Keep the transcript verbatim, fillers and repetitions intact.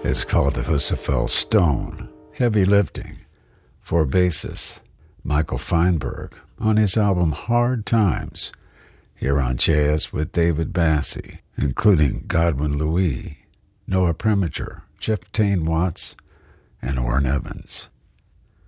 It's called the Husafell Stone, Heavy Lifting, for bassist Michael Feinberg on his album Hard Times, here on Jazz with David Bassie, including Godwin Louis, Noah Preminger, Jeff Tain Watts, and Orrin Evans.